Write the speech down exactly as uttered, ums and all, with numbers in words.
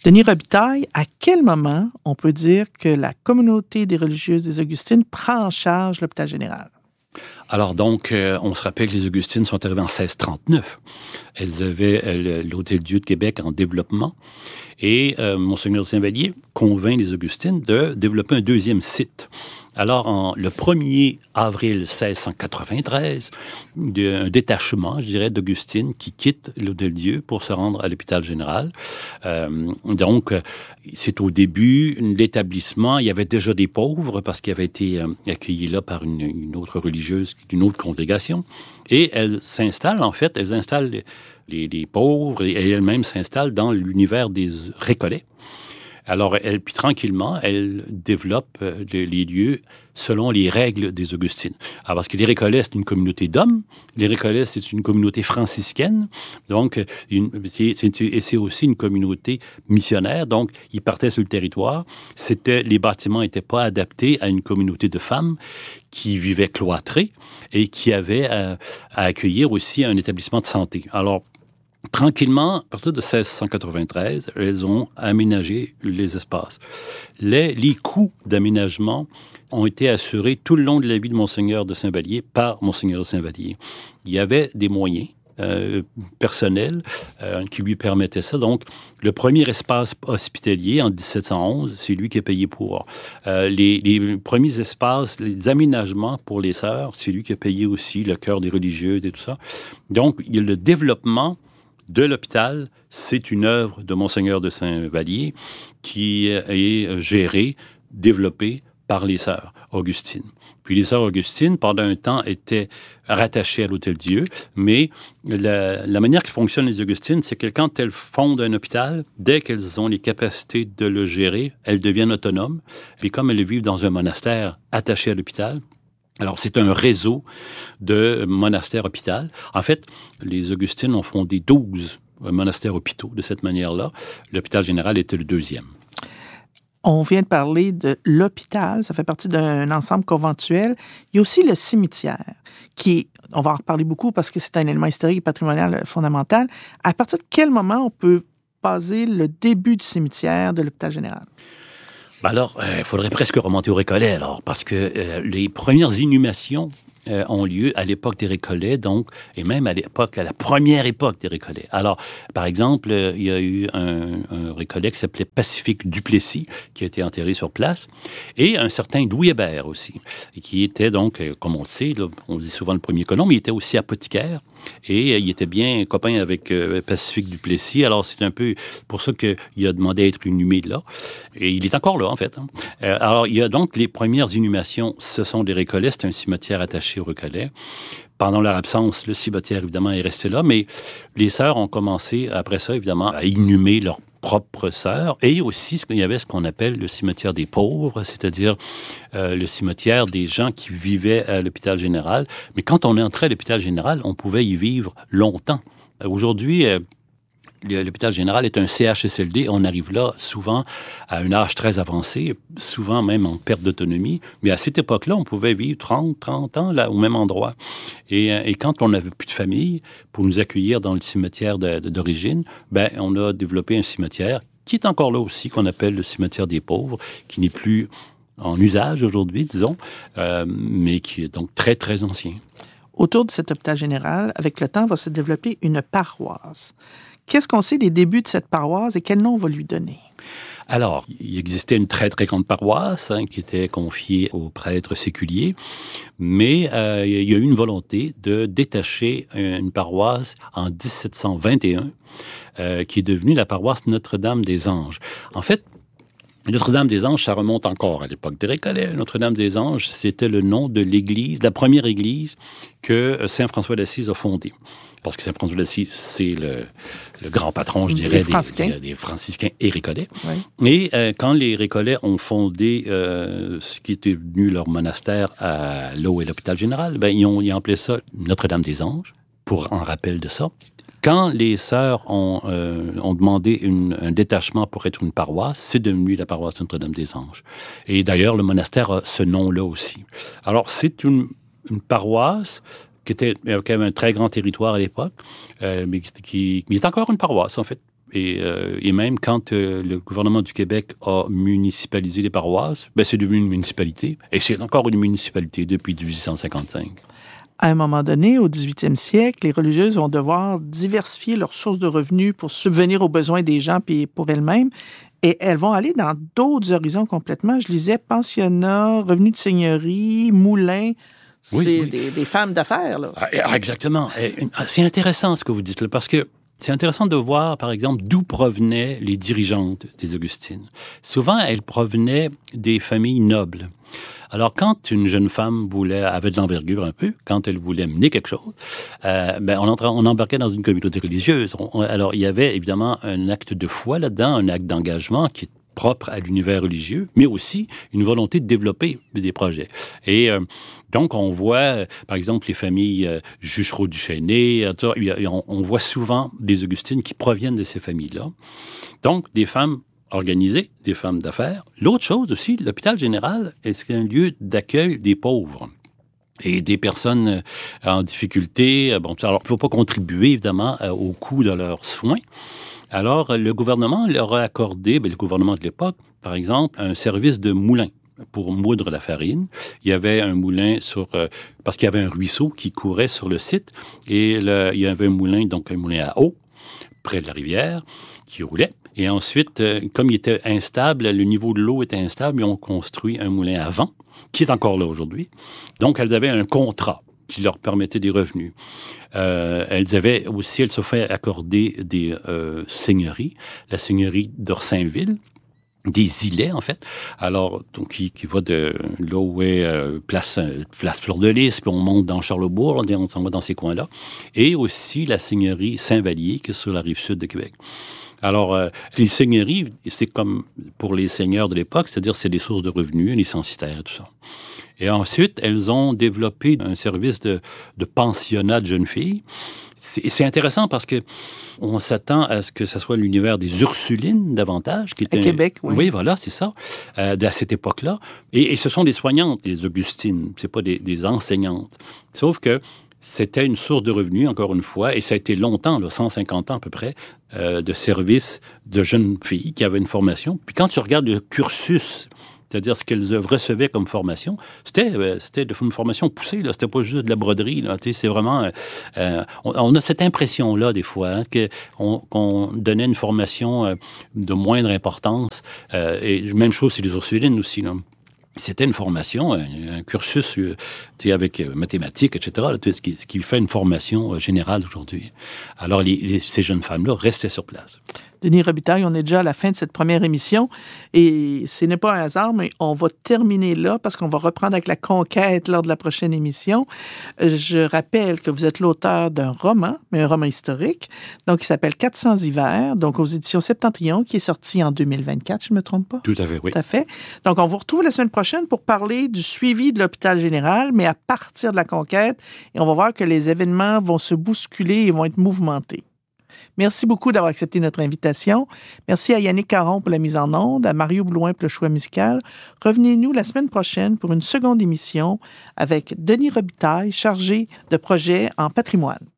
Denis Robitaille, à quel moment on peut dire que la communauté des religieuses des Augustines prend en charge l'hôpital général? Alors donc, euh, on se rappelle que les Augustines sont arrivées en seize trente-neuf. Elles avaient euh, l'Hôtel-Dieu de Québec en développement. Et euh, Monseigneur de Saint-Vallier convainc les Augustines de développer un deuxième site. Alors, en, le premier avril seize cent quatre-vingt-treize, un détachement, je dirais, d'Augustines qui quitte l'Hôtel-Dieu pour se rendre à l'hôpital général. Euh, donc, c'est au début de l'établissement. Il y avait déjà des pauvres parce qu'ils avaient été euh, accueillis là par une, une autre religieuse d'une autre congrégation. Et elles s'installent, en fait, elles installent les, les, les pauvres et elles-mêmes s'installent dans l'univers des Récollets. Alors, elle, puis tranquillement, elle développe euh, les, les lieux selon les règles des Augustines. Alors, parce que les Récollets, c'est une communauté d'hommes. Les Récollets, c'est une communauté franciscaine. Donc, une, c'est, c'est, et c'est aussi une communauté missionnaire. Donc, ils partaient sur le territoire. C'était, les bâtiments n'étaient pas adaptés à une communauté de femmes qui vivaient cloîtrées et qui avaient à, à accueillir aussi un établissement de santé. Alors, tranquillement, à partir de seize cent quatre-vingt-treize, elles ont aménagé les espaces. Les, les coûts d'aménagement ont été assurés tout le long de la vie de Monseigneur de Saint-Vallier par Monseigneur de Saint-Vallier. Il y avait des moyens euh, personnels euh, qui lui permettaient ça. Donc, le premier espace hospitalier en dix-sept cent onze, c'est lui qui a payé pour. Euh, les, les premiers espaces, les aménagements pour les sœurs, c'est lui qui a payé aussi, le cœur des religieuses et tout ça. Donc, il y a le développement de l'hôpital, c'est une œuvre de Monseigneur de Saint-Vallier qui est gérée, développée par les sœurs Augustines. Puis les sœurs Augustines, pendant un temps, étaient rattachées à l'Hôtel-Dieu, mais la, la manière qui fonctionnent les Augustines, c'est que quand elles fondent un hôpital, dès qu'elles ont les capacités de le gérer, elles deviennent autonomes. Et comme elles vivent dans un monastère attaché à l'hôpital, alors, c'est un réseau de monastères-hôpitaux. En fait, les Augustines ont fondé douze monastères-hôpitaux de cette manière-là. L'hôpital général était le deuxième. On vient de parler de l'hôpital, ça fait partie d'un ensemble conventuel. Il y a aussi le cimetière, qui, on va en reparler beaucoup parce que c'est un élément historique et patrimonial fondamental. À partir de quel moment on peut baser le début du cimetière de l'hôpital général? Ben alors, il euh, faudrait presque remonter aux Récollets, alors, parce que euh, les premières inhumations euh, ont lieu à l'époque des Récollets, donc, et même à l'époque, à la première époque des Récollets. Alors, par exemple, euh, il y a eu un, un Récollet qui s'appelait Pacifique Duplessis, qui a été enterré sur place, et un certain Louis Hébert aussi, qui était donc, euh, comme on le sait, là, on dit souvent le premier colon, mais il était aussi apothicaire. Et euh, il était bien copain avec euh, Pacifique Duplessis. Alors, c'est un peu pour ça qu'il a demandé à être inhumé là. Et il est encore là, en fait. Hein. Euh, alors, il y a donc les premières inhumations, ce sont des Récollets. C'est un cimetière attaché aux Récollets. Pendant leur absence, le cimetière, évidemment, est resté là. Mais les sœurs ont commencé, après ça, évidemment, à inhumer leurs propres sœurs. Et aussi, il y avait ce qu'on appelle le cimetière des pauvres, c'est-à-dire euh, le cimetière des gens qui vivaient à l'hôpital général. Mais quand on est entré à l'hôpital général, on pouvait y vivre longtemps. Aujourd'hui, euh, l'hôpital général est un C H S L D. On arrive là souvent à un âge très avancé, souvent même en perte d'autonomie. Mais à cette époque-là, on pouvait vivre trente, trente ans là, au même endroit. Et, et quand on n'avait plus de famille pour nous accueillir dans le cimetière de, de, d'origine, ben, on a développé un cimetière qui est encore là aussi, qu'on appelle le cimetière des pauvres, qui n'est plus en usage aujourd'hui, disons, euh, mais qui est donc très, très ancien. Autour de cet hôpital général, avec le temps, va se développer une paroisse. Qu'est-ce qu'on sait des débuts de cette paroisse et quel nom on va lui donner? Alors, il existait une très, très grande paroisse hein, qui était confiée aux prêtres séculiers, mais euh, il y a eu une volonté de détacher une paroisse en dix-sept cent vingt et un, euh, qui est devenue la paroisse Notre-Dame-des-Anges. En fait, Notre-Dame-des-Anges, ça remonte encore à l'époque des Récollets. Notre-Dame-des-Anges, c'était le nom de l'église, de la première église que saint François d'Assise a fondée. Parce que saint François d'Assise, c'est le, le grand patron, je dirais, des, des, des franciscains et Récollets. Oui. Et euh, quand les Récollets ont fondé euh, ce qui était devenu leur monastère à l'eau et l'hôpital général, ben, ils ont, ils ont appelé ça Notre-Dame-des-Anges, pour en rappel de ça. Quand les sœurs ont, euh, ont demandé une, un détachement pour être une paroisse, c'est devenu la paroisse Notre-Dame-des-Anges. Et d'ailleurs, le monastère a ce nom-là aussi. Alors, c'est une, une paroisse qui était qui avait un très grand territoire à l'époque, euh, mais qui, qui, qui est encore une paroisse, en fait. Et, euh, et même quand euh, le gouvernement du Québec a municipalisé les paroisses, ben, c'est devenu une municipalité. Et c'est encore une municipalité depuis dix-huit cent cinquante-cinq. À un moment donné, au dix-huitième siècle, les religieuses vont devoir diversifier leurs sources de revenus pour subvenir aux besoins des gens puis pour elles-mêmes. Et elles vont aller dans d'autres horizons complètement. Je lisais pensionnat, revenus de seigneurie, moulins. C'est oui, oui. Des, des femmes d'affaires, là. Ah, exactement. C'est intéressant ce que vous dites là, parce que c'est intéressant de voir, par exemple, d'où provenaient les dirigeantes des Augustines. Souvent, elles provenaient des familles nobles. Alors, quand une jeune femme voulait, avait de l'envergure un peu, quand elle voulait mener quelque chose, euh, ben, on, entra, on embarquait dans une communauté religieuse. On, alors, il y avait évidemment un acte de foi là-dedans, un acte d'engagement qui est propre à l'univers religieux, mais aussi une volonté de développer des projets. Et euh, donc, on voit, euh, par exemple, les familles euh, Juchereau-Duchesnay, on, on voit souvent des Augustines qui proviennent de ces familles-là. Donc, des femmes organisées, des femmes d'affaires. L'autre chose aussi, l'hôpital général, c'est un lieu d'accueil des pauvres et des personnes en difficulté. Bon, alors, il ne faut pas contribuer, évidemment, au coût de leurs soins. Alors, le gouvernement leur a accordé, bien, le gouvernement de l'époque, par exemple, un service de moulin pour moudre la farine. Il y avait un moulin sur... Euh, parce qu'il y avait un ruisseau qui courait sur le site, et le, il y avait un moulin, donc un moulin à eau, près de la rivière, qui roulait. Et ensuite, euh, comme il était instable, le niveau de l'eau était instable, ils ont construit un moulin à vent, qui est encore là aujourd'hui. Donc, elles avaient un contrat qui leur permettait des revenus. Euh, elles avaient aussi, elles se fait accorder des euh, seigneuries, la seigneurie d'Orsainville, des îlets, en fait. Alors, donc, qui, qui va de là où est euh, place, place Fleur-de-Lys, puis on monte dans Charlesbourg, on, on s'en va dans ces coins-là. Et aussi la seigneurie Saint-Vallier, qui est sur la rive sud de Québec. Alors, euh, les seigneuries, c'est comme pour les seigneurs de l'époque, c'est-à-dire c'est des sources de revenus, les censitaires et tout ça. Et ensuite, elles ont développé un service de, de pensionnat de jeunes filles. C'est, c'est intéressant parce que on s'attend à ce que ce soit l'univers des Ursulines davantage. Qui est à un... Québec, oui. Oui, voilà, c'est ça, euh, à cette époque-là. Et, et ce sont des soignantes, les Augustines, c'est pas des, des enseignantes. Sauf que c'était une source de revenus, encore une fois, et ça a été longtemps, là, cent cinquante ans à peu près, euh, de service de jeunes filles qui avaient une formation. Puis quand tu regardes le cursus, c'est-à-dire ce qu'elles recevaient comme formation, c'était, euh, c'était une formation poussée, là. C'était pas juste de la broderie, là. C'est vraiment... Euh, on, on a cette impression-là, des fois, hein, qu'on, qu'on donnait une formation euh, de moindre importance. Euh, et même chose, c'est les Ursulines aussi, là. C'était une formation, un, un cursus euh, avec euh, mathématiques, et cetera, là, ce, qui, ce qui fait une formation euh, générale aujourd'hui. Alors, les, les, ces jeunes femmes-là restaient sur place. Denis Robitaille, on est déjà à la fin de cette première émission et ce n'est pas un hasard, mais on va terminer là parce qu'on va reprendre avec la conquête lors de la prochaine émission. Je rappelle que vous êtes l'auteur d'un roman, mais un roman historique, donc il s'appelle quatre cents hivers, donc aux éditions Septentrion, qui est sorti en deux mille vingt-quatre, je ne me trompe pas? Tout à fait, oui. Tout à fait. Donc, on vous retrouve la semaine prochaine pour parler du suivi de l'hôpital général, mais à partir de la conquête, et on va voir que les événements vont se bousculer et vont être mouvementés. Merci beaucoup d'avoir accepté notre invitation. Merci à Yannick Caron pour la mise en onde, à Mario Blouin pour le choix musical. Revenez-nous la semaine prochaine pour une seconde émission avec Denis Robitaille, chargé de projets en patrimoine.